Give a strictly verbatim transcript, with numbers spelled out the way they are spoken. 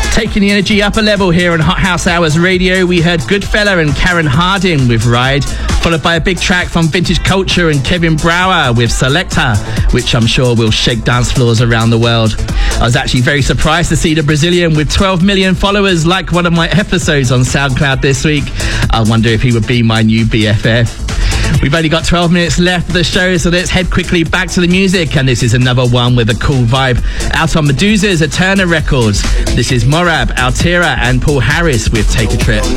Taking the energy up a level here on Hot House Hours Radio, we heard Goodfella and Karen Harding with Ride, followed by a big track from Vintage Culture and Kevin Brower with Selector, which I'm sure will shake dance floors around the world. I was actually very surprised to see the Brazilian with twelve million followers like one of my episodes on SoundCloud this week. I wonder if he would be my new B F F. We've only got twelve minutes left of the show, so let's head quickly back to the music. And this is another one with a cool vibe out on Medusa's Eterna Records. This is Morab, Altera and Paul Harris with Take a Trip.